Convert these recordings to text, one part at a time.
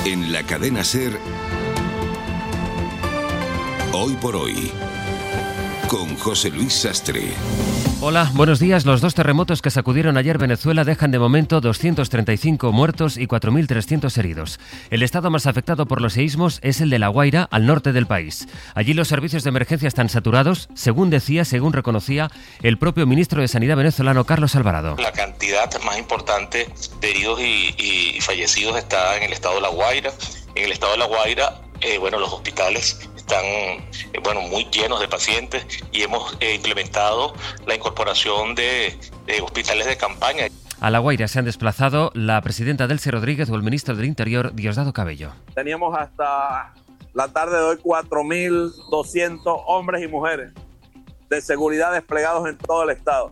En la cadena SER, Hoy por Hoy, con José Luis Sastre. Hola, buenos días. Los dos terremotos que sacudieron ayer Venezuela dejan de momento 235 muertos y 4.300 heridos. El estado más afectado por los seísmos es el de La Guaira, al norte del país. Allí los servicios de emergencia están saturados, según reconocía el propio ministro de Sanidad venezolano, Carlos Alvarado. La cantidad más importante de heridos y fallecidos está en el estado de La Guaira. En el estado de La Guaira, los hospitales están muy llenos de pacientes y hemos implementado la incorporación de hospitales de campaña. A La Guaira se han desplazado la presidenta Delcy Rodríguez o el ministro del Interior, Diosdado Cabello. Teníamos hasta la tarde de hoy 4.200 hombres y mujeres de seguridad desplegados en todo el estado.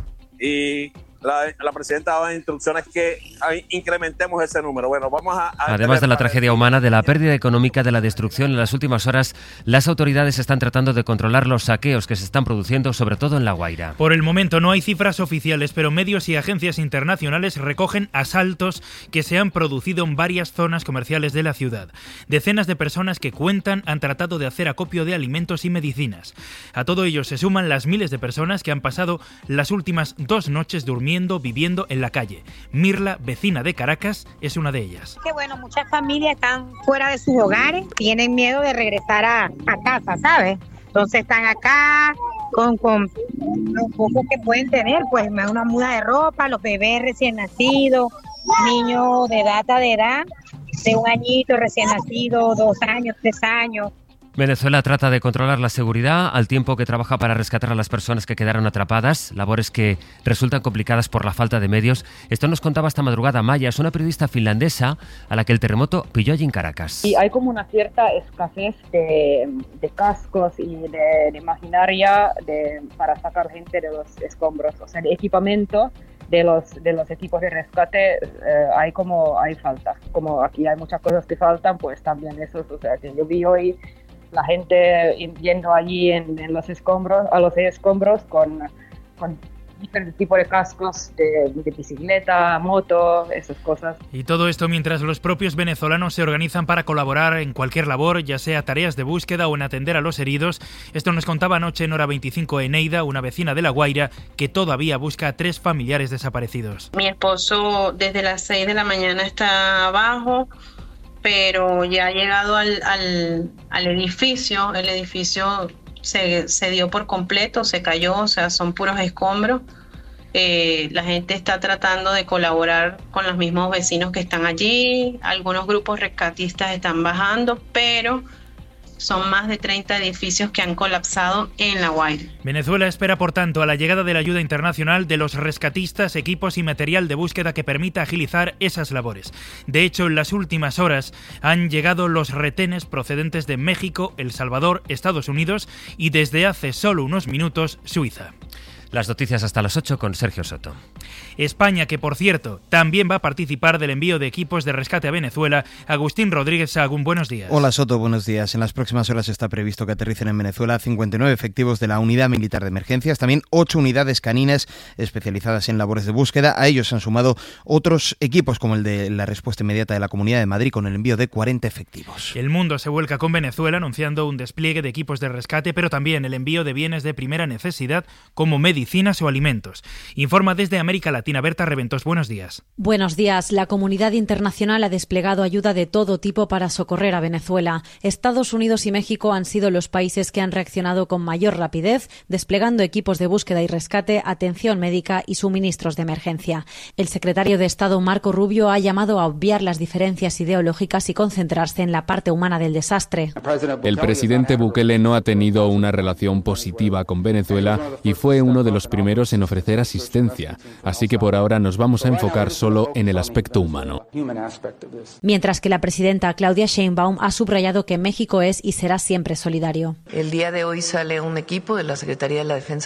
Y la presidenta daba instrucciones que incrementemos ese número. Bueno, vamos a Además de la tragedia humana, de la pérdida económica, de la destrucción, en las últimas horas las autoridades están tratando de controlar los saqueos que se están produciendo, sobre todo en La Guaira. Por el momento no hay cifras oficiales, pero medios y agencias internacionales recogen asaltos que se han producido en varias zonas comerciales de la ciudad. Decenas de personas que cuentan han tratado de hacer acopio de alimentos y medicinas. A todo ello se suman las miles de personas que han pasado las últimas 2 noches viviendo en la calle. Mirla, vecina de Caracas, es una de ellas. Muchas familias están fuera de sus hogares, tienen miedo de regresar a casa, ¿sabes? Entonces están acá con lo poco que pueden tener, pues una muda de ropa, los bebés recién nacidos, niños de edad, de 1 añito recién nacido, 2 años, 3 años. Venezuela trata de controlar la seguridad al tiempo que trabaja para rescatar a las personas que quedaron atrapadas, labores que resultan complicadas por la falta de medios. Esto nos contaba esta madrugada Maya, es una periodista finlandesa a la que el terremoto pilló allí en Caracas. Y hay como una cierta escasez de cascos y de maquinaria para sacar gente de los escombros, o sea, de equipamiento. De los equipos de rescate hay falta, como aquí hay muchas cosas que faltan, pues también eso, o sea, que yo vi hoy la gente yendo allí en los escombros, a los escombros con diferentes tipos de cascos de bicicleta, moto, esas cosas. Y todo esto mientras los propios venezolanos se organizan para colaborar en cualquier labor, ya sea tareas de búsqueda o en atender a los heridos. Esto nos contaba anoche en Hora 25 Eneida, una vecina de La Guaira, que todavía busca a 3 familiares desaparecidos. Mi esposo desde las 6 de la mañana está abajo, pero ya ha llegado al edificio. El edificio se dio por completo, se cayó, o sea, son puros escombros. La gente está tratando de colaborar con los mismos vecinos que están allí. Algunos grupos rescatistas están bajando, pero son más de 30 edificios que han colapsado en La Guaira. Venezuela espera, por tanto, a la llegada de la ayuda internacional, de los rescatistas, equipos y material de búsqueda que permita agilizar esas labores. De hecho, en las últimas horas han llegado los retenes procedentes de México, El Salvador, Estados Unidos y desde hace solo unos minutos, Suiza. Las noticias hasta las 8 con Sergio Soto. España, que por cierto, también va a participar del envío de equipos de rescate a Venezuela. Agustín Rodríguez Sahagún, buenos días. Hola Soto, buenos días. En las próximas horas está previsto que aterricen en Venezuela 59 efectivos de la Unidad Militar de Emergencias, también 8 unidades caninas especializadas en labores de búsqueda. A ellos se han sumado otros equipos como el de la respuesta inmediata de la Comunidad de Madrid con el envío de 40 efectivos. El mundo se vuelca con Venezuela anunciando un despliegue de equipos de rescate, pero también el envío de bienes de primera necesidad como medicinas o alimentos. Informa desde América Latina Berta Reventós, buenos días. Buenos días. La comunidad internacional ha desplegado ayuda de todo tipo para socorrer a Venezuela. Estados Unidos y México han sido los países que han reaccionado con mayor rapidez, desplegando equipos de búsqueda y rescate, atención médica y suministros de emergencia. El secretario de Estado Marco Rubio ha llamado a obviar las diferencias ideológicas y concentrarse en la parte humana del desastre. El presidente Bukele no ha tenido una relación positiva con Venezuela y fue uno de los primeros en ofrecer asistencia, así que por ahora nos vamos a enfocar solo en el aspecto humano. Mientras que la presidenta Claudia Sheinbaum ha subrayado que México es y será siempre solidario. El día de hoy sale un equipo de la Secretaría de la Defensa